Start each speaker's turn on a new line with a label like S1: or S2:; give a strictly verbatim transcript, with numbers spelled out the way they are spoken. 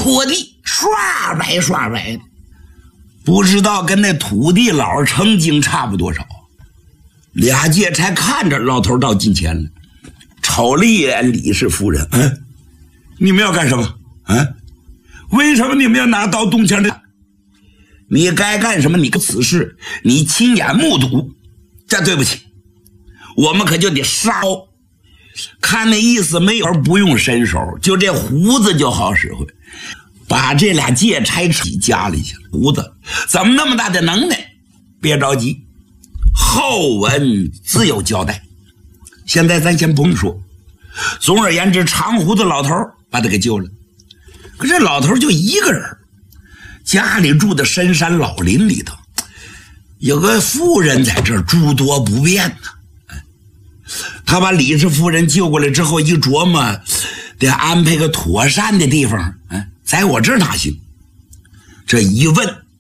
S1: 土地刷白刷白的，不知道跟那土地佬成精差不多少。俩劫差看着老头到近前了，瞅了一眼李氏夫人，嗯，你们要干什么？嗯，为什么你们要拿刀动枪的？你该干什么？你个此事你亲眼目睹，这对不起，我们可就得杀。看那意思没有不用伸手，就这胡子就好使唤，把这俩劫差起家里去了。胡子怎么那么大的能耐？别着急，后文自有交代。现在咱先甭说，总而言之，长胡子老头把他给救了。可这老头就一个人，家里住的深山老林里头，有个妇人在这儿诸多不便呢、啊。他把李氏夫人救过来之后，一琢磨，得安排个妥善的地方，嗯，在我这儿哪行？这一问，